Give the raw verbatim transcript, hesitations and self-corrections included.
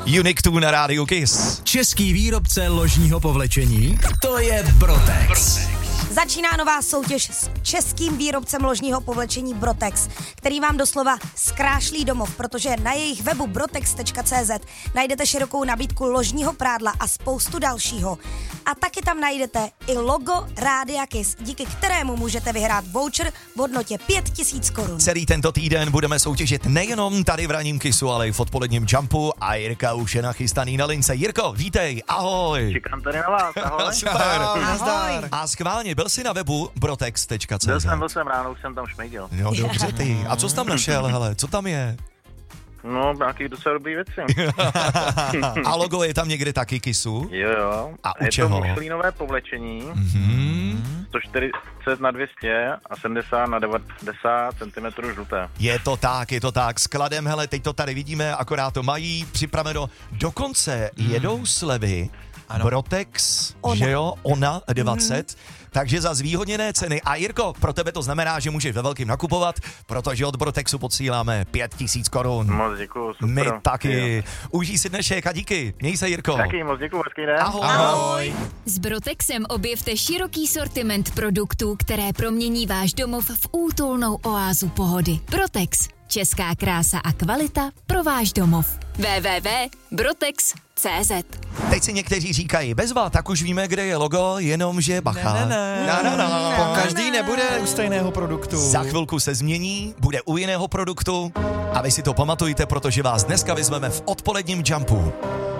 Unique two na rádiu Kiss. Český výrobce ložního povlečení, to je Brotex. Brotex. Začíná nová soutěž s českým výrobcem ložního povlečení Brotex, který vám doslova zkrášlí domov, protože na jejich webu brotex tečka cé zet najdete širokou nabídku ložního prádla a spoustu dalšího. A taky tam najdete i logo Rádia Kiss, díky kterému můžete vyhrát voucher v hodnotě pět tisíc korun. Celý tento týden budeme soutěžit nejenom tady v ranním Kissu, ale i v odpoledním Jumpu a Jirka už je nachystaný na lince. Jirko, vítej, ahoj. Čekám tady na vás, ahoj. Super. Ahoj. A schválně, byl jsi na webu brotex tečka cé zet? Byl jsem, byl jsem ráno, už jsem tam šmejdil. Jo, dobře ty. A co jsi tam našel, hele, co tam je? No, nějaký docela dobrý věci. A logo je tam někde taky Kissu? Jo, jo. A u je čeho? to mušlínové povlečení, Mm-hmm. sto čtyřicet na dvě stě a sedmdesát na devadesát centimetrů žluté. Je to tak, je to tak. Skladem, hele, teď to tady vidíme, akorát to mají připraveno. Dokonce mm. jedou slevy. Ano. Brotex, Ona. že jo, Ona dvacet, mm. takže za zvýhodněné ceny. A Jirko, pro tebe to znamená, že můžeš ve velkým nakupovat, protože od Brotexu posíláme pět tisíc korun. Moc děkuju, super. My taky. Jo. Užij si dnešek a díky. Měj se, Jirko. Taky, moc děkuju, hezký den. Ahoj. Ahoj. S Brotexem objevte široký sortiment produktů, které promění váš domov v útulnou oázu pohody. Brotex. Česká krása a kvalita pro váš domov. w w w tečka brotex tečka cé zet. Teď si někteří říkají, bezva, tak už víme, kde je logo, jenomže bacha. Ne, ne, ne. No, no, no. Po každý nebude u stejného produktu. Za chvilku se změní, bude u jiného produktu a vy si to pamatujte, protože vás dneska vyzveme v odpoledním Jumpu.